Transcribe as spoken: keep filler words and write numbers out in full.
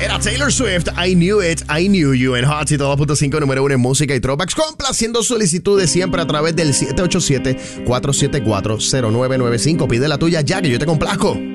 Era Taylor Swift, I Knew It, I Knew You en Hot ciento dos punto cinco, número uno en música y throwbacks, complaciendo solicitudes siempre a través del siete ocho siete, cuatro siete cuatro, cero nueve nueve cinco. Pide la tuya ya que yo te complazco.